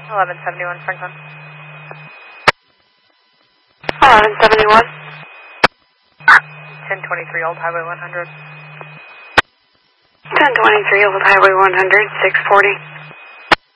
1171 Franklin. 1171. 1023 Old Highway 100. 1023 Old Highway 100, 640.